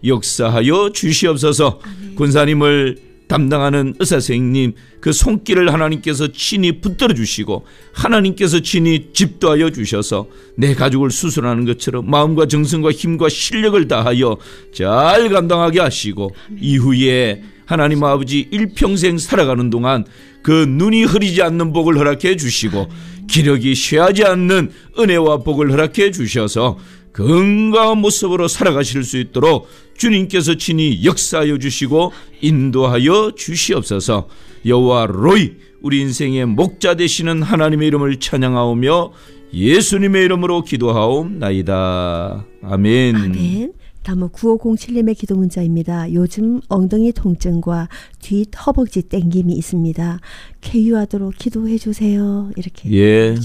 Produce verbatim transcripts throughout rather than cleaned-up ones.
역사하여 주시옵소서. 아멘. 군사님을 담당하는 의사선생님 그 손길을 하나님께서 친히 붙들어 주시고 하나님께서 친히 집도하여 주셔서 내 가족을 수술하는 것처럼 마음과 정성과 힘과 실력을 다하여 잘 감당하게 하시고 아멘. 이후에 하나님 아버지 일평생 살아가는 동안 그 눈이 흐리지 않는 복을 허락해 주시고 기력이 쇠하지 않는 은혜와 복을 허락해 주셔서 건강한 모습으로 살아가실 수 있도록 주님께서 친히 역사하여 주시고 인도하여 주시옵소서. 여호와 로이 우리 인생의 목자 되시는 하나님의 이름을 찬양하오며 예수님의 이름으로 기도하옵나이다. 아멘. 아멘. 다음은 구오공칠님의 기도 문자입니다. 요즘 엉덩이 통증과 뒷 허벅지 땡김이 있습니다. 쾌유하도록 기도해 주세요. 이렇게 예,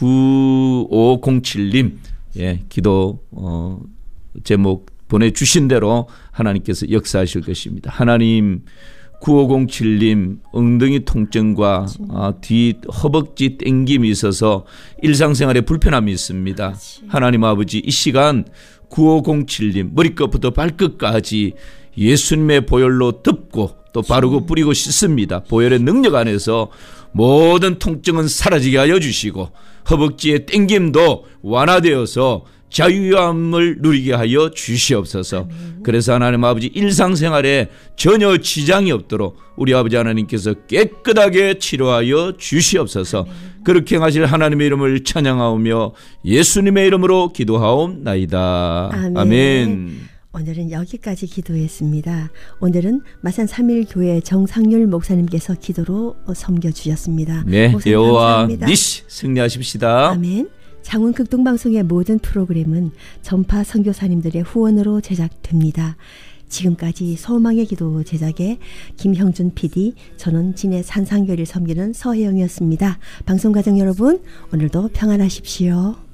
구오공칠님 예, 기도 어, 제목 보내주신 대로 하나님께서 역사하실 것입니다. 하나님, 구오공칠님 엉덩이 통증과 아, 뒷 허벅지 땡김이 있어서 일상생활에 불편함이 있습니다. 그렇지. 하나님 아버지 이 시간 구오공칠님 머리끝부터 발끝까지 예수님의 보혈로 덮고 또 바르고 뿌리고 씻습니다. 보혈의 능력 안에서 모든 통증은 사라지게 하여 주시고 허벅지의 땡김도 완화되어서 자유함을 누리게 하여 주시옵소서. 아멘. 그래서 하나님 아버지 일상생활에 전혀 지장이 없도록 우리 아버지 하나님께서 깨끗하게 치료하여 주시옵소서. 아멘. 그렇게 하실 하나님의 이름을 찬양하오며 예수님의 이름으로 기도하옵나이다. 아멘. 아멘. 오늘은 여기까지 기도했습니다. 오늘은 마산 삼일교회 정상률 목사님께서 기도로 섬겨주셨습니다. 네, 여호와 니시 승리하십시다. 아멘. 장훈 극동방송의 모든 프로그램은 전파 선교사님들의 후원으로 제작됩니다. 지금까지 소망의 기도 제작의 김형준 피디, 저는 진해 산상교회를 섬기는 서혜영이었습니다. 방송가정 여러분, 오늘도 평안하십시오.